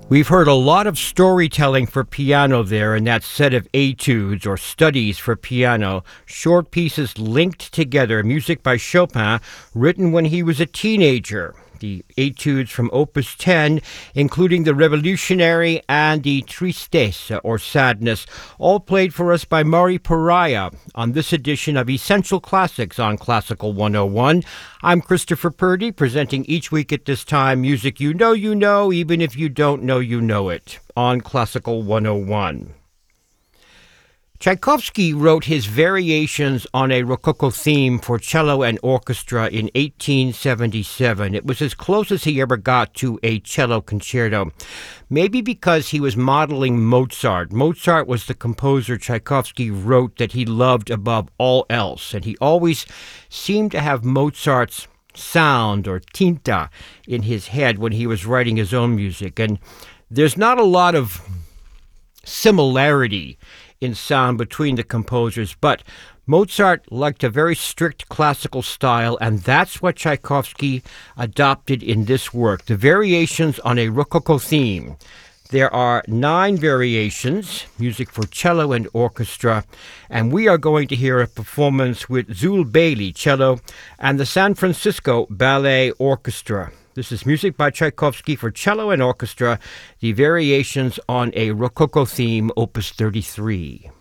We've heard a lot of storytelling for piano there in that set of etudes or studies for piano, short pieces linked together, music by Chopin, written when he was a teenager. The etudes from Opus 10, including the Revolutionary and the Tristesse, or Sadness, all played for us by Mari Pariah on this edition of Essential Classics on Classical 101. I'm Christopher Purdy, presenting each week at this time music you know, even if you don't know you know it, on Classical 101. Tchaikovsky wrote his Variations on a Rococo Theme for cello and orchestra in 1877. It was as close as he ever got to a cello concerto, maybe because he was modeling Mozart. Mozart was the composer Tchaikovsky wrote that he loved above all else, and he always seemed to have Mozart's sound or tinta in his head when he was writing his own music. And there's not a lot of similarity in sound between the composers, but Mozart liked a very strict classical style, and that's what Tchaikovsky adopted in this work, the Variations on a Rococo Theme. There are 9 variations, music for cello and orchestra, and we are going to hear a performance with Zul Bailey, cello, and the San Francisco Ballet Orchestra. This is music by Tchaikovsky for cello and orchestra, the Variations on a Rococo Theme, Opus 33.